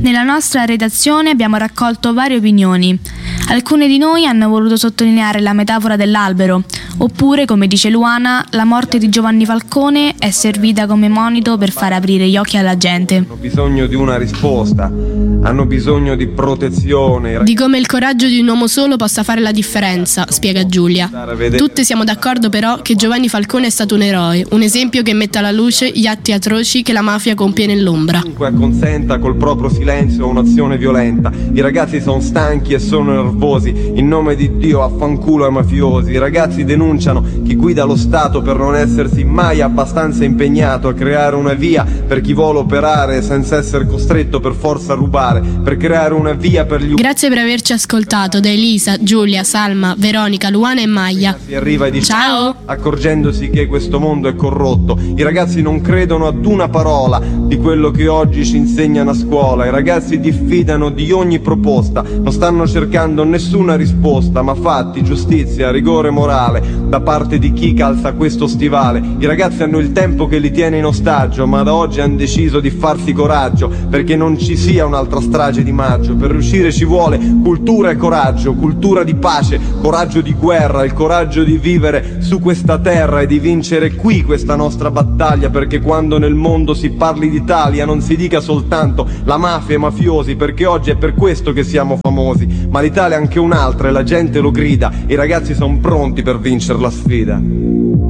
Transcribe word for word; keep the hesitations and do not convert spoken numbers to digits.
Nella nostra redazione abbiamo raccolto varie opinioni. Alcune di noi hanno voluto sottolineare la metafora dell'albero, oppure, come dice Luana, la morte di Giovanni Falcone è servita come monito per far aprire gli occhi alla gente. Hanno bisogno di una risposta, hanno bisogno di protezione. Di come il coraggio di un uomo solo possa fare la differenza, spiega Giulia. Tutte siamo d'accordo però che Giovanni Falcone è stato un eroe, un esempio che mette alla luce gli atti atroci che la mafia compie nell'ombra. Chiunque acconsenta col proprio silenzio a un'azione violenta. I ragazzi sono stanchi e sono nervosi, in nome di Dio affanculo ai mafiosi. I ragazzi denunciano chi guida lo Stato per non essersi mai abbastanza impegnato a creare una via per chi vuole operare senza essere costretto per forza a rubare, per creare una via per gli... Grazie per averci ascoltato, da Elisa, Giulia, Salma, Veronica, Luana e Maya. Si arriva ai Ciao! Accorgendosi che questo mondo è corrotto. I ragazzi non credono ad una parola di quello che oggi ci insegnano a scuola. I ragazzi diffidano di ogni proposta, non stanno cercando nessuna risposta, ma fatti, giustizia, rigore morale da parte di chi calza questo stivale. I ragazzi hanno il tempo che li tiene in ostaggio, ma da oggi hanno deciso di farsi coraggio, perché non ci sia un'altra strage di maggio. Per riuscire ci vuole cultura e coraggio, cultura di pace, coraggio di guerra, il coraggio di vivere su questa terra e di vincere qui questa nostra battaglia, perché quando nel mondo si parli d'Italia non si dica soltanto la mafia e i mafiosi, perché oggi è per questo che siamo famosi, ma l'Italia è anche un'altra e la gente lo grida, i ragazzi sono pronti per vincere la sfida.